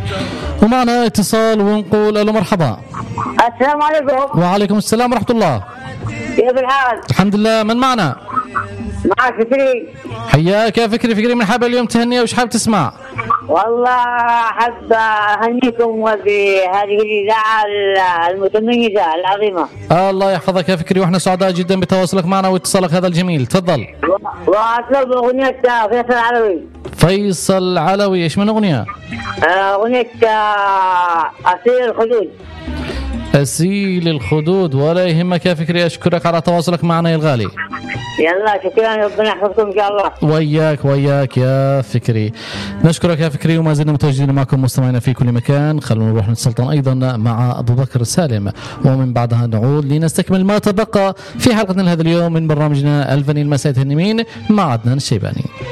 ومعنا اتصال ونقول الو مرحبا. السلام عليكم. وعليكم السلام ورحمة الله. كيف الحال؟ الحمد لله. من معنا؟ معك فكري. حياك يا فكري. فكري من حاب اليوم تهنئة وش حاب تسمع؟ والله حاب اهنيكم بهذه الاذاعه المتميزه العظيمه. الله يحفظك يا فكري، واحنا سعداء جدا بتواصلك معنا واتصالك هذا الجميل. تفضل. واطلب اغنيه فيصل العلوي. فيصل علوي، ايش من اغنيه؟ اغنيه اسير الخدود. أسيل الخدود. ولا يهمك يا فكري، أشكرك على تواصلك معنا يا الغالي. يلا شكرا، ربنا يحفظكم إن شاء الله. وياك يا فكري. نشكرك يا فكري، وما زلنا متواجدين معكم مستمعينا في كل مكان. خلونا نروح نتسلطن أيضا مع أبو بكر سالم، ومن بعدها نعود لنستكمل ما تبقى في حلقتنا هذا اليوم من برنامجنا الفني المساء النمين مع عدنان الشيباني.